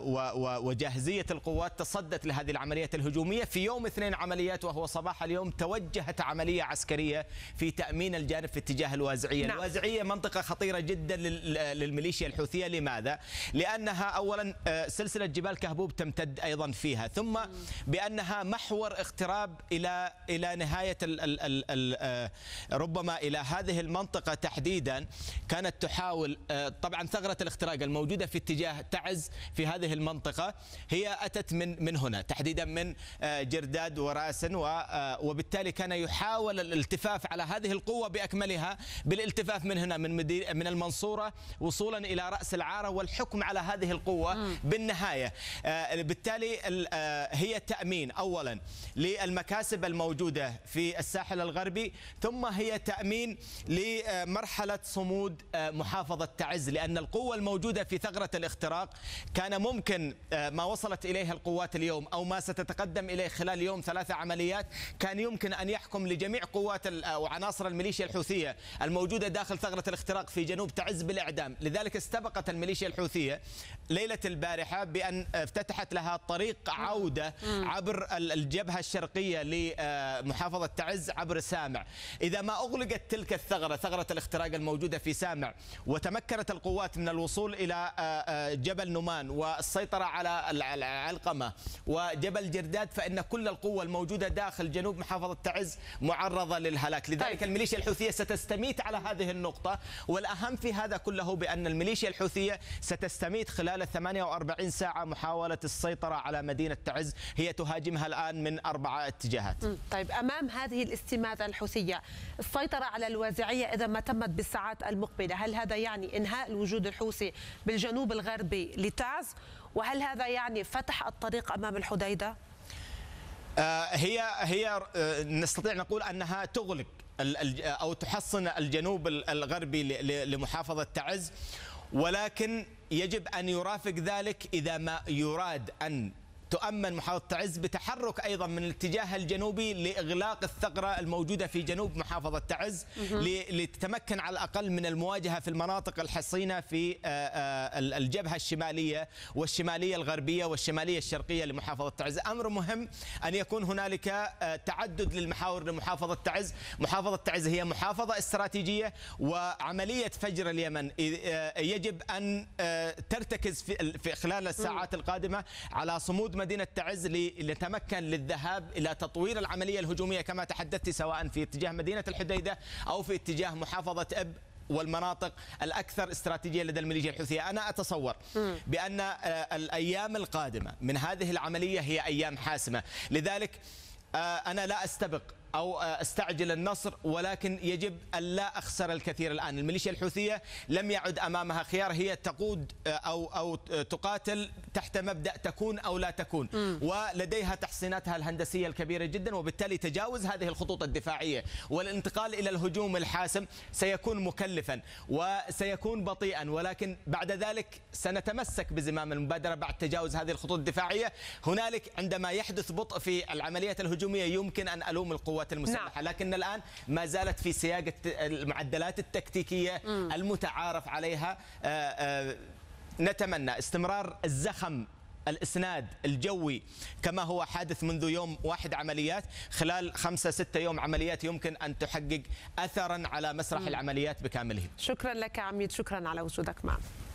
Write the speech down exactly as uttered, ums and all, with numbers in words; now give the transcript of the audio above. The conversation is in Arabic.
وجاهزية القوات تصدت لهذه العمليات الهجومية. في يوم اثنين عمليات وهو صباح اليوم توجهت عملية عسكرية في تأمين الجانب في اتجاه الوازعية. نعم. الوازعية منطقة خطيرة جدا للميليشيا الحوثية. لماذا؟ لأنها أولا سلسلة جبال كهبوب تمتد أيضا فيها، ثم بأنها محور اقتراب إلى إلى نهاية ال ال ال ال ربما إلى هذه المنطقة تحديدا. كانت تحاول طبعا ثغرة الاختراق الموجودة في اتجاه تعز في هذه المنطقة هي أتت من من هنا تحديدا من جرداد وراسن، وبالتالي كان يحاول الالتفاف على هذه القوة بأكملها بالالتفاف من هنا من من المنصورة وصولا إلى رأس العارة والحكم على هذه القوة م. بالنهاية. بالتالي هي تأمين أولا للمكاسب الموجودة في الساحل الغربي، ثم هي تأمين لمرحلة صمود محافظة تعز، لأن القوة الموجودة في ثغرة الاختراق كان ممكن ما وصلت إليه القوات اليوم أو ما ستتقدم إليه خلال يوم ثلاثة عمليات كان يمكن أن يحكم لجميع قوات وعناصر الميليشيا الحوثية الموجودة داخل ثغرة الاختراق في جنوب تعز بالإعدام. لذلك استبقت الميليشيا الحوثية ليلة البارحة بأن افتتحت لها طريق عودة عبر الجبهة الشرقية لمحافظة تعز عبر سامع. إذا ما أغلقت تلك الثغرة ثغرة الاختراق الموجودة في سامع وتمكنت القوات من الوصول إلى جبل نمان والسيطرة على العلقمة وجبل جرداد، فإن كل القوة الموجودة داخل جنوب محافظة تعز معرضة للهلاك. لذلك الميليشيا الحوثية ستستميت على هذه النقطة، والأهم في هذا كله بأن الميليشيا الحوثية ستستميت خلال ثمانية وأربعين ساعة محاولة السيطرة على مدينة تعز. هي تهاجمها الآن من أربعة اتجاهات. طيب، أمام هذه الاستماتة الحوثية السيطرة على الوازعية إذا ما تمت بالساعات المقبلة، هل هذا يعني إنهاء الوجود الحوثي بالجنوب الغربي لتعز؟ وهل هذا يعني فتح الطريق أمام الحديدة؟ آه هي هي آه نستطيع نقول أنها تغلق أو تحصن الجنوب الغربي لمحافظة تعز، ولكن يجب أن يرافق ذلك إذا ما يراد أن تؤمن محافظة تعز بتحرك أيضا من الاتجاه الجنوبي لإغلاق الثغرة الموجودة في جنوب محافظة تعز لتتمكن على الأقل من المواجهة في المناطق الحصينة في الجبهة الشمالية والشمالية الغربية والشمالية الشرقية لمحافظة تعز. أمر مهم أن يكون هنالك تعدد للمحاور لمحافظة تعز. محافظة تعز هي محافظة استراتيجية، وعملية فجر اليمن يجب أن ترتكز في خلال الساعات القادمة على صمود مدينة تعز لنتمكن للذهاب إلى تطوير العملية الهجومية كما تحدثت، سواء في اتجاه مدينة الحديدة أو في اتجاه محافظة إب والمناطق الأكثر استراتيجية لدى الميليشيا الحوثية. أنا أتصور بأن الأيام القادمة من هذه العملية هي أيام حاسمة. لذلك أنا لا أستبق أو استعجل النصر، ولكن يجب أن لا أخسر الكثير الآن. الميليشيا الحوثية لم يعد أمامها خيار، هي تقود أو أو تقاتل تحت مبدأ تكون أو لا تكون، م. ولديها تحصيناتها الهندسية الكبيرة جدا، وبالتالي تجاوز هذه الخطوط الدفاعية والانتقال إلى الهجوم الحاسم سيكون مكلفا وسيكون بطيئا، ولكن بعد ذلك سنتمسك بزمام المبادرة بعد تجاوز هذه الخطوط الدفاعية. هنالك عندما يحدث بطء في العمليات الهجومية يمكن أن ألوم القوات المسلحة، لكن الآن ما زالت في سياق المعدلات التكتيكية م. المتعارف عليها. آآ آآ نتمنى استمرار الزخم الإسناد الجوي كما هو حادث منذ يوم واحد عمليات، خلال خمسة ستة يوم عمليات يمكن أن تحقق أثرا على مسرح م. العمليات بكامله. شكرا لك عميد، شكرا على وجودك معنا.